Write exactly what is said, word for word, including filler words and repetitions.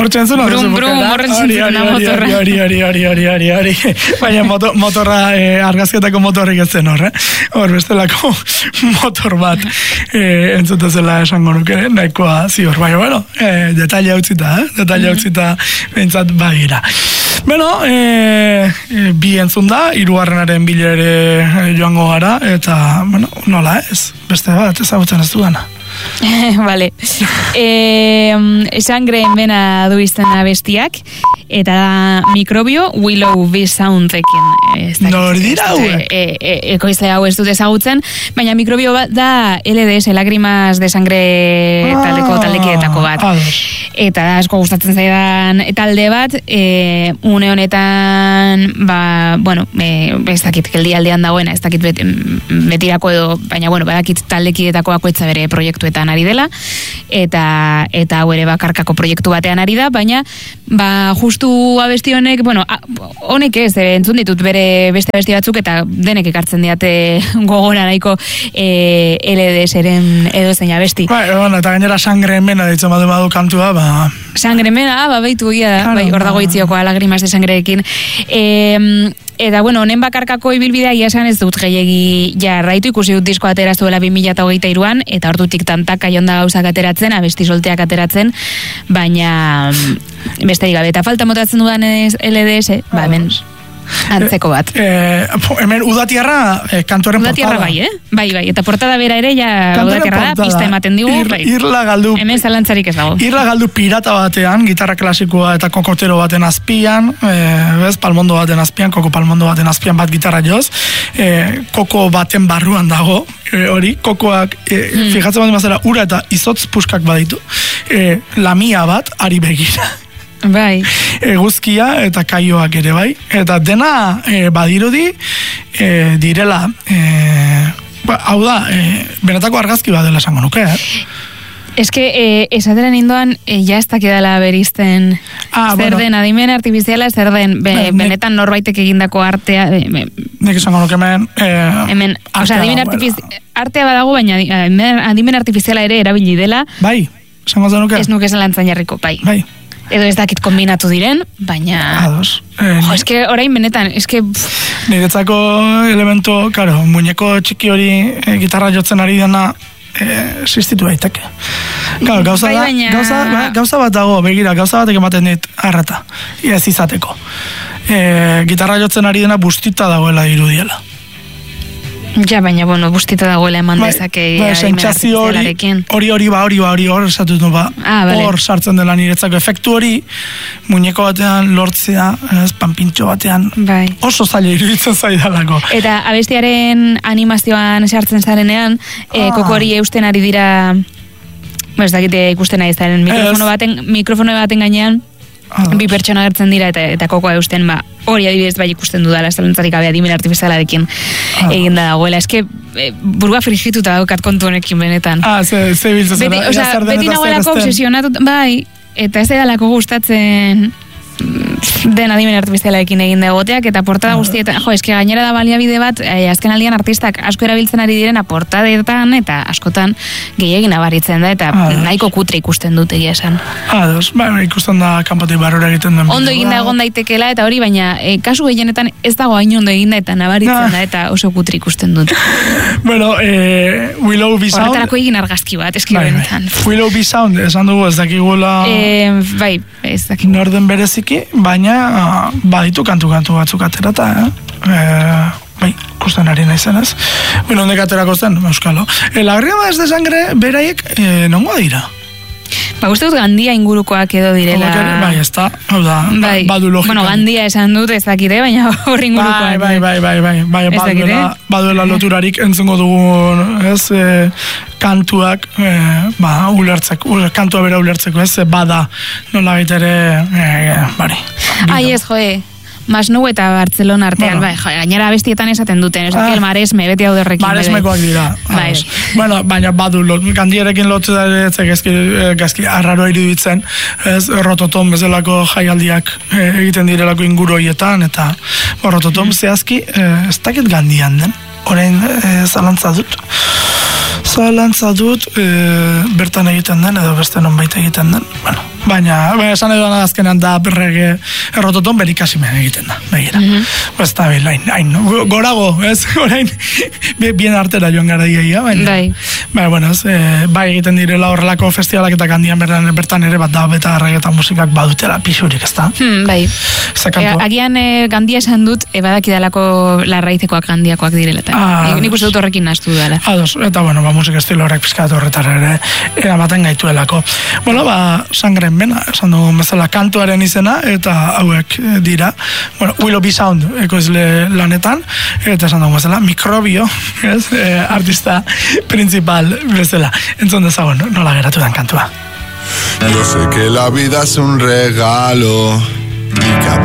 hortzen zuen. Brum, brum, horretzen zuen motorra. Hori, hori, hori, hori, hori, hori. Baina motorra, argazkietako motorrik ez zen hor, eh? Hor, bestelako motor bat entzuten zela esango nuke, nahikoa zior. Baina, bueno, detaile hau zita, eh? Detaile hau zita bentsat bagira. Bueno, bi entzun da, hirugarrenaren bilere joango gara, eta, bueno, nola ez? Beste bat, ezagutzen ez dugana. Vale. Eh, sangre bena du izena bestiak eta mikrobio Willow Bee Soundekin. Nor dira hauek? Ekoizle hau ez dut ezagutzen, baina mikrobio bat da L D S, Lágrimas de Sangre taldeko taldekietako bat. Eta asko gustatzen zaidan talde bat, e, une honetan, ba, bueno, e, ez dakit geldialdean dagoena, ez dakit bet, betirako edo, baina, bueno, badakit taldekietako bakoitza bere proiektuetan ari dela, eta eta hau ere bakarkako proiektu batean ari da, baina, ba, justu abesti honek, bueno, a, honek ez, entzun ditut bere beste abesti batzuk, eta denek ekartzen diate gogora nahiko e, L D S-eren edo zein abesti. Ba, bueno, eta gainera sangre mena ditzen badu badu kantua, ba... Sangre mena, ba, baitu egia da, claro, bai, hor dago itzioko Lágrimas de Sangreekin. E, eta, bueno, honen bakarkako ibilbidea ia esan ez dut gehiegi jarraitu, ikusi dut disko atera zuela bi mila hogeita hiruan, eta ordutik tantaka jonda gauzak ateratzen, abesti solteak ateratzen, baina besterik gabe, eta falta motatzen dudan L D S, ba, hemen... antzeko bat. Eh, hemen udatiarra eh, kantuaren udatiarra portada. Bai, eh? Bai, bai, eta portada bera ere ja udatiarra da, pista ematen digu. Ir, bai. Irla galdu. Hemen zalantzarik ez dago. Irla galdu pirata batean, gitarra klasikoa eta kokotero baten azpian, eh, bez, palmondo baten azpian, koko palmondo baten azpian bat gitarra joz, eh, koko baten barruan dago, eh, hori, kokoak, eh, hmm. fijatzen bat mazera, ura eta izotz puskak baditu, eh, lamia bat, ari begira. Bai. Eguzkia eta kaioak ere bai. Eta dena e, badirudi e, direla e, ba, hau da, e, benetako argazki bat dela esango nuke, eh? Ez que, eh, esateren indoan, eh, ja ez dakidala berizten ah, zer bueno. den, adimen artifiziala, zer den, be, ne, benetan norbaitek egindako artea. Eh, be, nik esango nuke hemen... Eh, hemen, oza, adimen artifiziala, artea badago, baina adimen artifiziala ere erabili dela. Bai, esango zenuke? Ez nuke zelantzan jarriko, bai. Bai. Edo ez dakit kombinatu diren, baina... Ados. Eh, jo, eske orain benetan, eske... Niretzako elemento, karo, muñeko txiki hori e, gitarra jotzen ari dena e, existitu daiteke. Claro, gauza, bai, da, baina... gauza, ba, gauza bat dago, begira, gauza batek ematen dit arrata, ez izateko. E, gitarra jotzen ari dena bustita dagoela irudiela. Ja, baina, bueno, bustita dagoela eman bai, dezake bai, sentsazio hori, hori hori ba, hori ba, hori hor esatut nu ba, ah, vale. Hor sartzen dela niretzako efektu hori, muñeko batean lortzea, ez, panpintxo batean, bai. Oso zaila iruditzen zaidalako. Eta abestiaren animazioan sartzen zarenean, ah. e, koko hori eusten ari dira, ez dakite ikusten ari zaren, mikrofono baten, mikrofono baten gainean, ah. bi pertsona gertzen dira, eta, eta kokoa eusten, ba, hori adibidez bai ikusten dudala, zalantzarik gabe adimen artifizialarekin ah. egin da dagoela. Ez que e, burua frigituta daukat kontu honekin benetan. Ah, ze, ze biltzen zera. Beti, oza, beti nagoelako obsesionatut, bai, eta ez edalako gustatzen den adimen artifizialarekin egin da egoteak, eta portada guztietan, jo, eske gainera da baliabide bat, eh, azken aldian artistak asko erabiltzen ari direna portadetan, eta askotan gehiagin abaritzen da, eta ah, nahiko kutre ikusten dut egia esan. Ados, ba, ikusten da kanpotik barrura egiten den. Ondo egin da egon daitekela, eta hori, baina eh, kasu gehienetan ez dago hain ondo egin da, eta nabaritzen ah. da, eta oso kutre ikusten dut. Bueno, eh, Willow Bee Sound... Horretarako egin argazki bat, eski bai, benetan. Bai. Willow Bee Sound, esan dugu ez dakigula... Eh, bai, ez dakigula. Norden bereziki, baina uh, baditu kantu-kantu batzuk aterata, eh? Eh, bai, ikusten ari naizenez. Bueno, ondek aterako zen, euskalo. E, Lágrimas de Sangre beraiek eh, nongoa dira? Ba, uste dut Gandia ingurukoak edo direla... Bai, ez da, hau da, bai. badu logika. Bueno, Gandia esan dut ez dakite, baina horri ingurukoak. Bai, bai, bai, bai, bai, bai baduela, baduela loturarik entzungo dugun, ez, e, kantuak, e, ba, ulertzeko, kantua bera ulertzeko, ez, bada, nola gaitere, e, bari. Ai, ez, joe. Masnou eta Bartzelona artean, bueno. Bai, gainera abestietan esaten duten, ez ah. Maresme, beti hau derrekin. Maresmekoak dira. Bai. Bueno, baina badu, Gandiarekin lotu da gazki, gazki arraro iruditzen, ez, rototom bezalako jaialdiak e, egiten direlako inguru horietan, eta bo, rototom mm. zehazki, e, ez dakit Gandian den, orain e, zalantza dut. Zalantza dut, e, bertan egiten den, edo beste nonbait egiten den, bueno, baina, baina esan edo azkenan da berrege errototon berikasimen egiten da, begira. Mm -hmm. Ez da, hain, hain, gorago, ez, orain, bien artera joan gara iaia, baina, bai. baina, bueno, ez, e, bai egiten direla horrelako festivalak eta kandian bertan, bertan ere bat da, beta reggaeton musikak badutela pixurik, ez da? Hmm, bai. E, agian e, gandia esan dut, e, badakidalako larraizekoak gandiakoak direla, eta ah, nik uste dut horrekin nastu dela. Ados, eta bueno, ba, musik estilo horrek pizkat horretara ere eramaten gaituelako. Bueno, ba, Sangren Bena, esan dugu bezala kantuaren izena, eta hauek dira, bueno, Willow B. Sound ekoizle lanetan, eta esan dugu bezala, Mikrobio, ez, e, artista principal bezala. Entzun dezagun, nola geratu den kantua. Yo sé que la vida es un regalo y cada